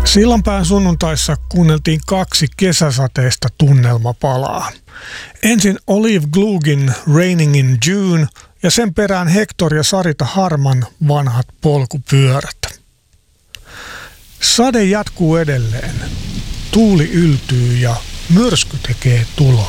Sillanpään sunnuntaissa kuunneltiin 2 kesäsateista tunnelmapalaa. Ensin Olive Glugin Raining in June ja sen perään Hector ja Sarita Harman Vanhat polkupyörät. Sade jatkuu edelleen. Tuuli yltyy ja myrsky tekee tuloaan.